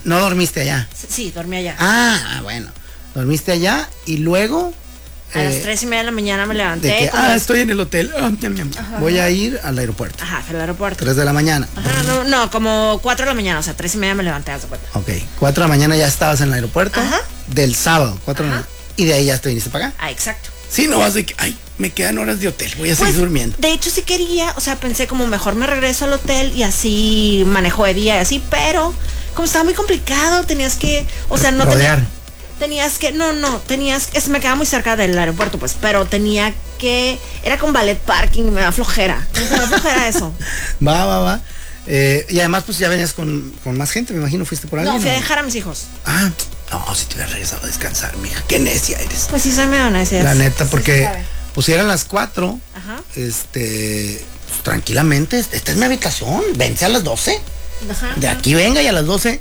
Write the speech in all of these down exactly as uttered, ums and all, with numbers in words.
¿No dormiste allá? Sí, dormí allá. Ah, bueno. Dormiste allá y luego... A eh, las tres y media de la mañana me levanté. de que, como ah, las- estoy en el hotel. Ah, ñam, ñam. Voy a ir al aeropuerto. Ajá, fue al aeropuerto. tres de la mañana. Ajá, no, no, como cuatro de la mañana, o sea, tres y media me levanté, haz de cuenta. Ok, cuatro de la mañana ya estabas en el aeropuerto. Ajá. Del sábado, cuatro de la Ajá. mañana. Y de ahí ya te viniste para acá. Ah, exacto. Sí, no vas de que, ay, me quedan horas de hotel, voy a seguir Pues, durmiendo. de hecho, sí quería, o sea, pensé como mejor me regreso al hotel y así manejo de día y así, pero como estaba muy complicado, tenías que, o sea, no Rodear. tenía- tenías que, no, no, tenías, es, me quedaba muy cerca del aeropuerto, pues, pero tenía que, era con ballet parking, me da flojera, me da flojera eso. Va, va, va. Eh, y además, pues ya venías con, con más gente, me imagino, fuiste por alguien. No, fui a ¿no? dejar a mis hijos. Ah, no, si te hubieras regresado a descansar, mija, qué necia eres. Pues sí, soy medio necia. La neta, Sí, porque se sabe. pues si eran las cuatro, Ajá. este, pues, tranquilamente, esta es mi habitación, vence a las doce. Ajá. De aquí venga y a las doce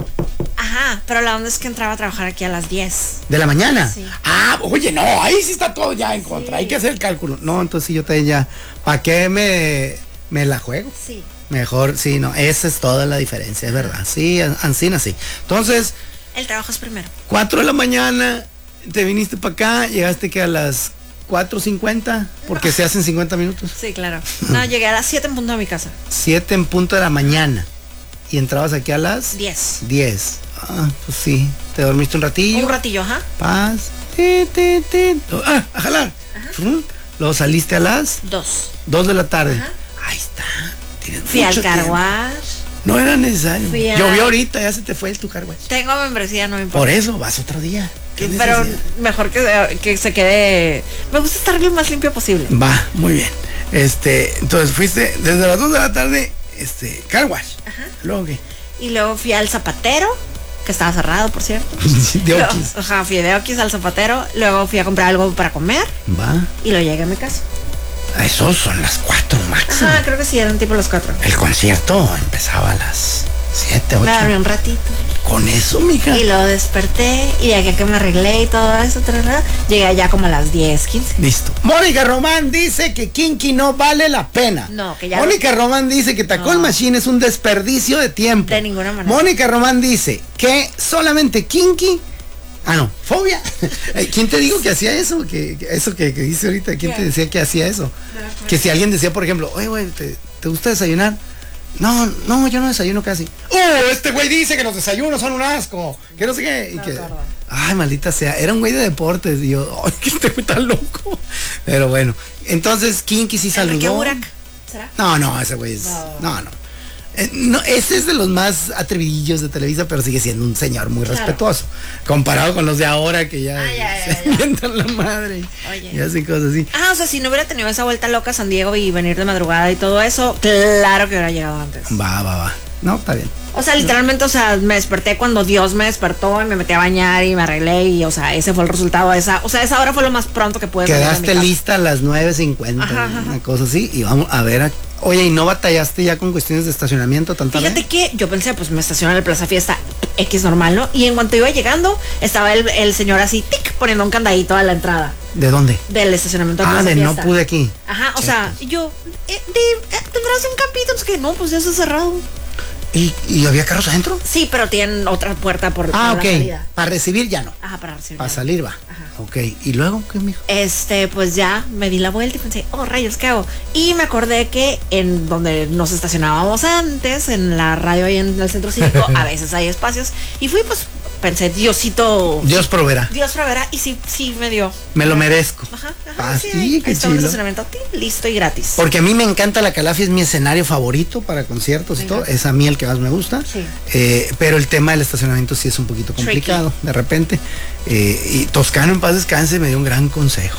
Ajá, pero la onda es que entraba a trabajar aquí a las diez. de la mañana. Sí. Ah, oye, no, ahí sí está todo ya en contra, hay que hacer el cálculo. No, entonces sí, yo te ya, ¿para qué me, me la juego? Sí. Mejor, sí, no, esa es toda la diferencia, es verdad. Sí, Ancina, sí. Entonces, El trabajo es primero. cuatro de la mañana, te viniste para acá, llegaste que a las cuatro cincuenta, porque se hacen cincuenta minutos. Sí, claro. No, llegué a las siete en punto a mi casa. siete en punto de la mañana. Y entrabas aquí a las diez. diez. Ah, pues sí. Te dormiste un ratillo. Un ratillo, ajá. Paz. Ti, ti, ti. Ah, a jalar. Frum. Luego saliste a las Dos. dos de la tarde. Ajá. Ahí está. Tienes Fui al mucho car tiempo. wash. No era necesario. Fui a- Llovió ahorita, ya se te fue el tu car wash. Tengo membresía, no me importa. Por eso vas otro día. ¿Qué Pero necesidad? mejor que, que se quede. Me gusta estar lo más limpio posible. Va, muy bien. Este, entonces fuiste desde las dos de la tarde, este, car wash. Ajá. Luego qué. Y luego fui al zapatero, que estaba cerrado, por cierto. De Luego- Oquis. Ajá, fui de Oquis al zapatero. Luego fui a comprar algo para comer. Va. Y luego llegué a mi casa. Eso son las cuatro máximo. Ajá, creo que sí, eran tipo las cuatro. El concierto empezaba a las siete, Me dormí ocho. un ratito. Con eso, mija. Y luego desperté. Y de aquí a que me arreglé y todo eso, tarara, llegué allá como a las diez, quince. Listo. Mónica Román dice que Kinky no vale la pena. No, que ya- Mónica Román dice que Tacón No. Machine es un desperdicio de tiempo. De ninguna manera. Mónica Román dice que solamente Kinky. Ah, no, fobia. Eh, ¿Quién te dijo que hacía eso? Que, que eso que, que dice ahorita, ¿quién ¿Qué? te decía que hacía eso? Que si alguien decía, por ejemplo, oye, güey, ¿te, ¿te gusta desayunar? No, no, yo no desayuno casi. ¡Oh, este güey dice que los desayunos son un asco! Que no sé qué. Y No, que, perdón. ay, maldita sea, era un güey de deportes. Y yo, ay, que este güey tan loco. Pero bueno, entonces Kinky sí Enrique saludó. Burak, ¿será? No, no, ese güey es. No, no. Eh, no, ese es de los más atrevidillos de Televisa, pero sigue siendo un señor muy Claro. respetuoso. Comparado con los de ahora que ya, Ah, ya, ya, se ya. inventan la madre. Oye. Y hacen cosas así. Ah, o sea, si no hubiera tenido esa vuelta loca a San Diego y venir de madrugada y todo eso, claro que hubiera llegado antes. Va, va, va. No, está bien. O sea, literalmente, o sea, me desperté cuando Dios me despertó y me metí a bañar y me arreglé y, o sea, ese fue el resultado de esa. O sea, esa hora fue lo más pronto que pude. salir de mi Quedaste casa. lista a las nueve cincuenta, Ajá, ajá, una cosa así, y vamos a ver. a- Oye, ¿y no batallaste ya con cuestiones de estacionamiento tan tarde? Fíjate que yo pensé, pues me estacioné en el Plaza Fiesta X normal, ¿no? Y en cuanto iba llegando, estaba el, el señor así, tic, poniendo un candadito a la entrada ¿De dónde? del estacionamiento de Ah, Plaza de no Fiesta. pude aquí. Ajá, o sea, y yo, eh, de- eh, ¿tendrás un campito? Es que no, pues ya está cerrado. ¿Y, y había carros adentro? Sí, pero tienen otra puerta por, por Ah, la ok. salida. Para recibir ya no. Ajá, para recibir. Para salir va. Ajá. Ok. ¿Y luego qué, mijo? Este, pues ya me di la vuelta y pensé, oh rayos, ¿qué hago? Y me acordé que en donde nos estacionábamos antes, en la radio ahí en el centro cívico, a veces hay espacios. Y fui, pues, pensé, Diosito, Dios proveerá. Dios proveerá, y sí, sí me dio. Me lo merezco. Ajá, ajá, Ah, sí, sí, ahí qué está un chido. estacionamiento, tin, listo y gratis. Porque a mí me encanta la Calafia, es mi escenario favorito para conciertos y Venga. todo. Es a mí el que más me gusta. Sí. Eh, pero el tema del estacionamiento sí es un poquito complicado, de repente. Eh, y Toscano en paz descanse me dio un gran consejo.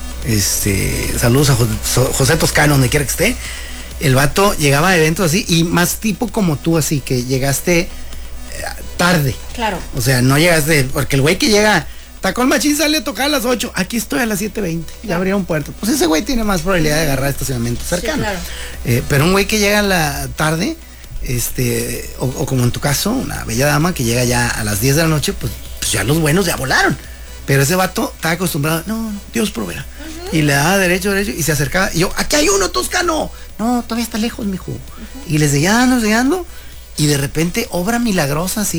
Este, saludos a Jo- José Toscano, donde quiera que esté. El vato llegaba a eventos así, y más tipo como tú, así, que llegaste eh, tarde. Claro. O sea, no llegaste, porque el güey que llega, Tacón Machín sale a tocar a las ocho, aquí estoy a las siete veinte, ya abría un puerto. Pues ese güey tiene más probabilidad de agarrar estacionamiento cercano. claro. Eh, pero un güey que llega a la tarde, este, o, o como en tu caso, una bella dama que llega ya a las diez de la noche, pues, pues ya los buenos ya volaron. Pero ese vato estaba acostumbrado, no, no, Dios proveerá. Y le daba derecho, derecho, y se acercaba, y yo, aquí hay uno, Toscano. No, todavía está lejos, mijo. Y les seguía dando, seguía dando, y de repente, obra milagrosa, así.